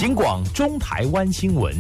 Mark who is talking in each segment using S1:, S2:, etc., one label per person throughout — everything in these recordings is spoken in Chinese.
S1: 警广中台湾新闻。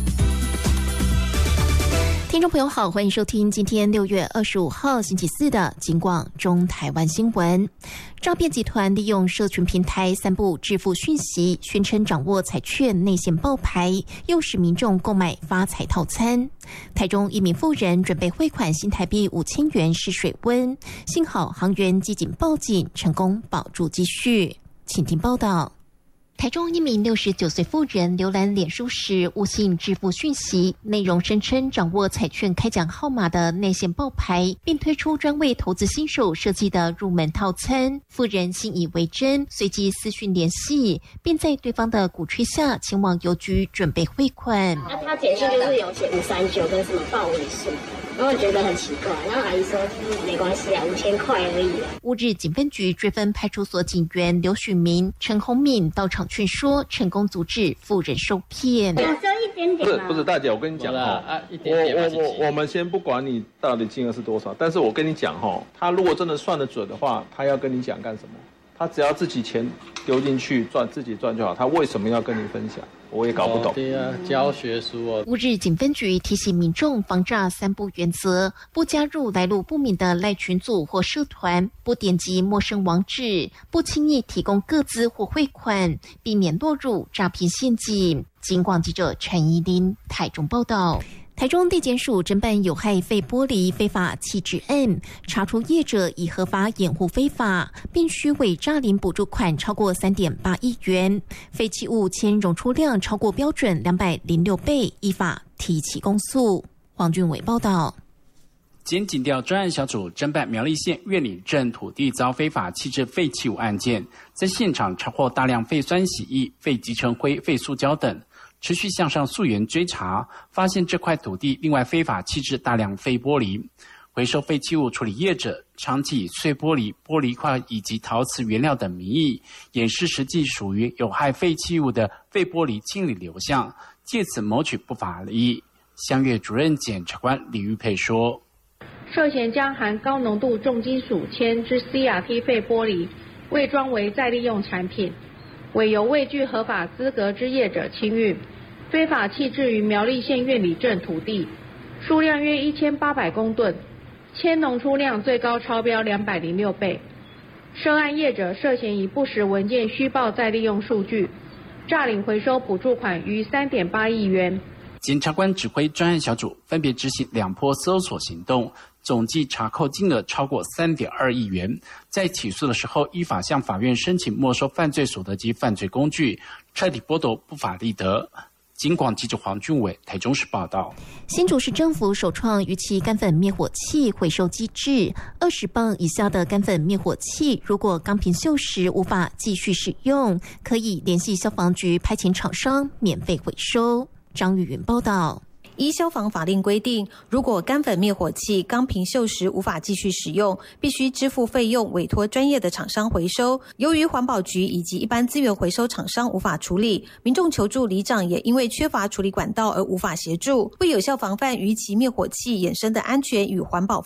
S2: 听众朋友好，欢迎收听今天6月25号星期四的警广中台湾新闻。诈骗集团利用社群平台散布致富讯息，宣称掌握彩券内线爆牌，诱使民众购买发财套餐。台中一名妇人准备汇款新台币5000元试水温，幸好行员机警报警，成功保住积蓄。请听报道。台中一名69岁妇人浏览脸书时误信致富讯息，内容声称掌握彩券开奖号码的内线爆牌，并推出专为投资新手设计的入门套餐。妇人信以为真，随即私讯联系，并在对方的鼓吹下前往邮局准备汇款。
S3: 那他简讯就是有写539跟什么报尾数，然后我觉得很奇怪，然后阿姨说没关系啊，5000块而已。
S2: 乌日警分局追分派出所警员刘许明、陈宏敏到场劝说，成功阻止妇人受骗。
S3: 只有一点点吗？
S4: 不是大姐，我跟你讲我们先不管你到底金额是多少，但是我跟你讲他如果真的算得准的话，他要跟你讲干什么？他只要自己钱丢进去赚，自己赚就好，他为什么要跟你分享？我也搞不懂。
S5: 对啊，教学书哦。
S2: 乌日警分局提醒民众防诈3不原则：不加入来路不明的赖群组或社团，不点击陌生网址，不轻易提供个资或汇款，避免落入诈骗陷阱。警广记者陈怡琳台中报道。台中地检署侦办有害废玻璃非法弃置案，查出业者以合法掩护非法，并虚伪诈领补助款超过3.8亿元，废弃物铅溶出量超过标准206倍，依法提起公诉。黄俊伟报道。
S6: 检警调专案小组侦办苗栗县苑里镇土地遭非法弃置废弃物案件，在现场查获大量废酸洗液、废集成灰、废塑胶等。持续向上溯源追查，发现这块土地另外非法弃置大量废玻璃。回收废弃物处理业者长期以碎玻璃、玻璃块以及陶瓷原料等名义，掩饰实际属于有害废弃物的废玻璃清理流向，借此谋取不法利益。香月主任检察官李玉佩说，
S7: 涉嫌将含高浓度重金属铅之 CRT 废玻璃伪装为再利用产品，委由未具合法资格之业者清运，非法弃置于苗栗县苑里镇土地，数量约1800公吨，铅浓出量最高超标206倍。涉案业者涉嫌以不实文件虚报再利用数据，诈领回收补助款逾3.8亿元。
S6: 检察官指挥专案小组分别执行2波搜索行动，总计查扣金额超过3.2亿元。在起诉的时候，依法向法院申请没收犯罪所得及犯罪工具，彻底剥夺不法利得。警广记者黄俊伟台中市报道。
S2: 新竹市政府首创逾期干粉灭火器回收机制，20磅以下的干粉灭火器，如果钢瓶锈蚀无法继续使用，可以联系消防局派遣厂商免费回收。张玉云报道。
S8: 依消防法令规定，如果干粉灭火器钢瓶锈蚀无法继续使用，必须支付费用，委托专业的厂商回收。由于环保局以及一般资源回收厂商无法处理，民众求助里长也因为缺乏处理管道而无法协助，为有效防范逾期灭火器衍生的安全与环保